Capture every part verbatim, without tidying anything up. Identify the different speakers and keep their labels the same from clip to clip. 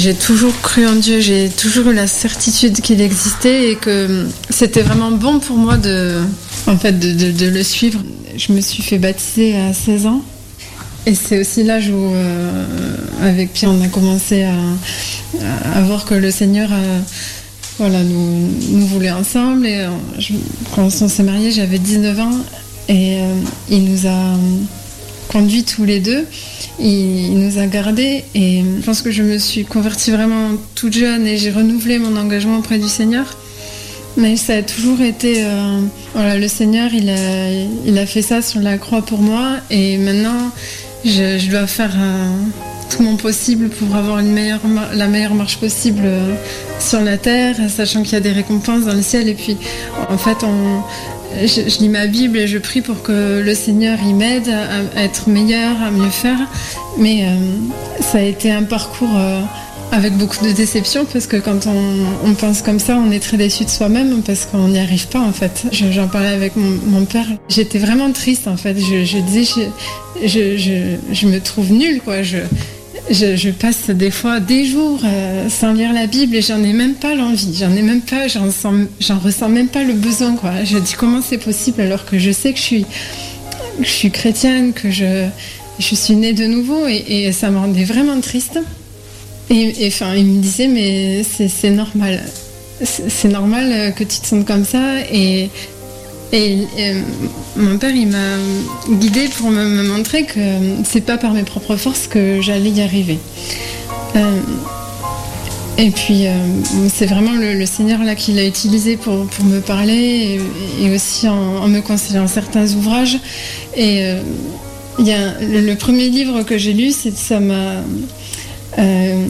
Speaker 1: J'ai toujours cru en Dieu, j'ai toujours eu la certitude qu'il existait et que c'était vraiment bon pour moi de, en fait, de, de, de le suivre. Je me suis fait baptiser à seize ans et c'est aussi l'âge où, euh, avec Pierre, on a commencé à, à voir que le Seigneur a, voilà, nous, nous voulait ensemble. Et je, quand on s'est mariés, j'avais dix-neuf ans et euh, il nous a conduits tous les deux. Il nous a gardés et je pense que je me suis convertie vraiment toute jeune et j'ai renouvelé mon engagement auprès du Seigneur. Mais ça a toujours été... Euh, voilà, le Seigneur, il a, il a fait ça sur la croix pour moi et maintenant, je, je dois faire euh, tout mon possible pour avoir une meilleure, la meilleure marche possible euh, sur la terre, sachant qu'il y a des récompenses dans le ciel. Et puis, en fait, on... Je, je lis ma Bible et je prie pour que le Seigneur il m'aide à, à être meilleur, à mieux faire. Mais euh, ça a été un parcours euh, avec beaucoup de déception parce que quand on, on pense comme ça, on est très déçu de soi-même parce qu'on n'y arrive pas en fait. Je, j'en parlais avec mon, mon père. J'étais vraiment triste en fait. Je, je disais, je, je, je, je me trouve nulle quoi. Je, Je, je passe des fois des jours euh, sans lire la Bible et j'en ai même pas l'envie, j'en ai même pas, j'en sens, j'en ressens même pas le besoin quoi. Je dis comment c'est possible alors que je sais que je suis, que je suis chrétienne, que je, je suis née de nouveau et, et ça me rendait vraiment triste. Et enfin, il me disait mais c'est, c'est normal, c'est, c'est normal que tu te sentes comme ça et Et, et mon père, il m'a guidée pour me, me montrer que c'est pas par mes propres forces que j'allais y arriver. Euh, et puis, euh, c'est vraiment le, le Seigneur là qui l'a utilisé pour, pour me parler et, et aussi en, en me conseillant certains ouvrages. Et euh, il y a le, le premier livre que j'ai lu, c'est ça m'a. Euh,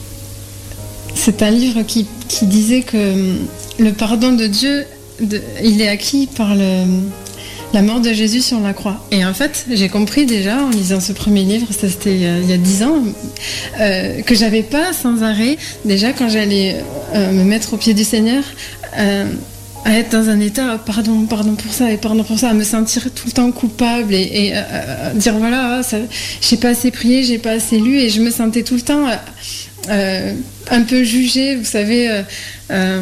Speaker 1: c'est un livre qui, qui disait que le pardon de Dieu. De, il est acquis par le, la mort de Jésus sur la croix. Et en fait, j'ai compris déjà en lisant ce premier livre, ça c'était il y a dix ans, euh, que j'avais pas sans arrêt, déjà quand j'allais euh, me mettre au pied du Seigneur, euh, à être dans un état pardon, pardon pour ça et pardon pour ça, à me sentir tout le temps coupable et, et euh, dire voilà, ça, j'ai pas assez prié, j'ai pas assez lu et je me sentais tout le temps euh, un peu jugée, vous savez, euh, euh,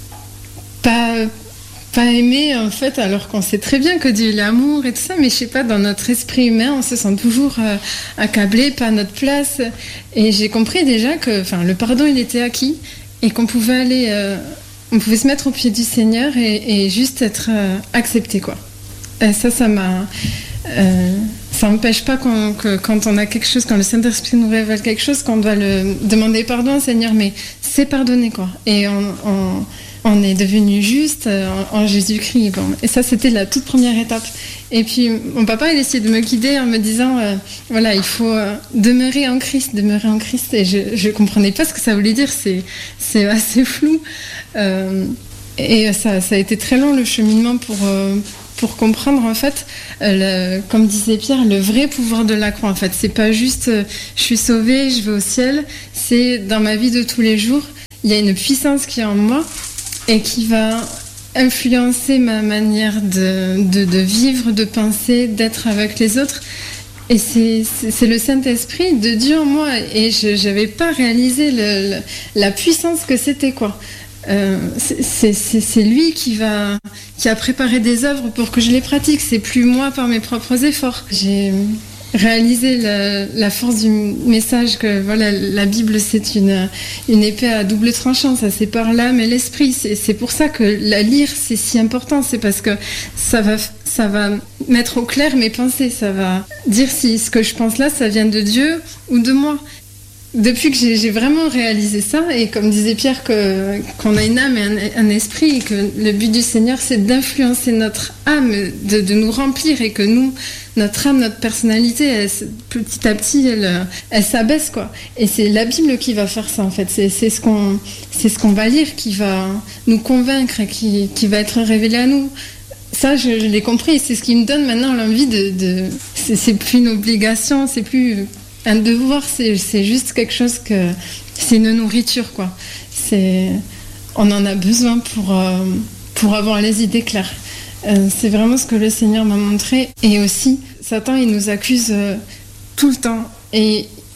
Speaker 1: pas pas aimé en fait, alors qu'on sait très bien que Dieu est l'amour et tout ça, mais je sais pas, dans notre esprit humain on se sent toujours euh, accablé, pas à notre place. Et j'ai compris déjà que enfin, le pardon il était acquis et qu'on pouvait aller euh, on pouvait se mettre au pied du Seigneur et, et juste être euh, accepté quoi. Et ça ça m'a euh, ça n'empêche pas qu'on, que quand on a quelque chose, quand le Saint-Esprit nous révèle quelque chose, qu'on doit le demander pardon au Seigneur, mais c'est pardonné quoi. Et on, on On est devenu juste en, en Jésus-Christ. Bon. Et ça, c'était la toute première étape. Et puis, mon papa, il essayait de me guider en me disant, euh, voilà, il faut euh, demeurer en Christ, demeurer en Christ. Et je ne comprenais pas ce que ça voulait dire. C'est, c'est assez flou. Euh, et ça, ça a été très long, le cheminement, pour, euh, pour comprendre, en fait, euh, le, comme disait Pierre, le vrai pouvoir de la croix. En fait, c'est pas juste, euh, je suis sauvée, je vais au ciel. C'est dans ma vie de tous les jours, il y a une puissance qui est en moi et qui va influencer ma manière de, de, de vivre, de penser, d'être avec les autres. Et c'est, c'est, c'est le Saint-Esprit de Dieu en moi. Et je n'avais pas réalisé le, le, la puissance que c'était, quoi. Euh, c'est, c'est, c'est, c'est lui qui, va, qui a préparé des œuvres pour que je les pratique. C'est plus moi par mes propres efforts. J'ai réaliser la, la force du message que voilà, la Bible c'est une, une épée à double tranchant, ça sépare l'âme et l'esprit. C'est, c'est pour ça que la lire c'est si important, c'est parce que ça va, ça va mettre au clair mes pensées, ça va dire si ce que je pense là ça vient de Dieu ou de moi. Depuis que j'ai, j'ai vraiment réalisé ça, et comme disait Pierre, que, qu'on a une âme et un, un esprit, et que le but du Seigneur, c'est d'influencer notre âme, de, de nous remplir, et que nous, notre âme, notre personnalité, elle, petit à petit, elle, elle s'abaisse, quoi. Et c'est la Bible qui va faire ça, en fait. C'est, c'est, ce, qu'on, c'est ce qu'on va lire qui va nous convaincre, et qui, qui va être révélé à nous. Ça, je, je l'ai compris, et c'est ce qui me donne maintenant l'envie de... de c'est, c'est plus une obligation, c'est plus... un devoir, c'est, c'est juste quelque chose que... c'est une nourriture, quoi. C'est, on en a besoin pour, euh, pour avoir les idées claires. Euh, c'est vraiment ce que le Seigneur m'a montré. Et aussi, Satan, il nous accuse euh, tout le temps. Et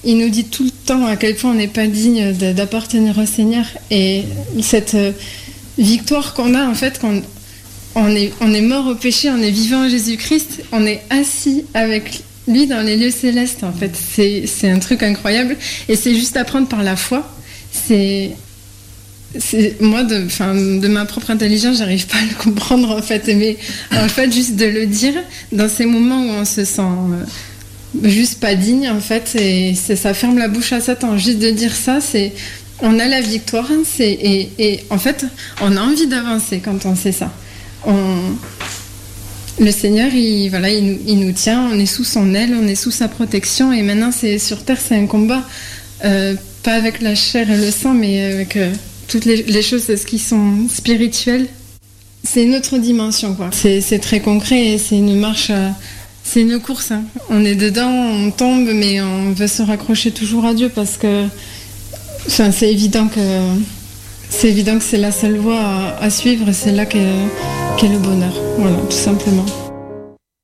Speaker 1: il nous dit tout le temps à quel point on n'est pas digne de, d'appartenir au Seigneur. Et cette euh, victoire qu'on a, en fait, quand on est, on est mort au péché, on est vivant en Jésus-Christ, on est assis avec lui dans les lieux célestes, en fait. C'est, c'est un truc incroyable. Et c'est juste à prendre par la foi. C'est... C'est, moi, de, fin, de ma propre intelligence, j'arrive pas à le comprendre, en fait. Mais en fait, juste de le dire, dans ces moments où on se sent... Euh, juste pas digne, en fait, et c'est, ça ferme la bouche à Satan. Juste de dire ça, c'est, on a la victoire, c'est, et, et en fait, on a envie d'avancer quand on sait ça. On, le Seigneur, il, voilà, il, nous, il nous tient, on est sous son aile, on est sous sa protection, et maintenant, c'est, sur terre, c'est un combat, euh, pas avec la chair et le sang, mais avec euh, toutes les, les choses qui sont spirituelles. C'est une autre dimension, quoi. C'est, c'est très concret, et c'est une marche... Euh, C'est une course, hein. On est dedans, on tombe, mais on veut se raccrocher toujours à Dieu parce que, enfin, c'est évident que c'est évident que c'est la seule voie à, à suivre, et c'est là qu'est, qu'est le bonheur. Voilà, tout simplement.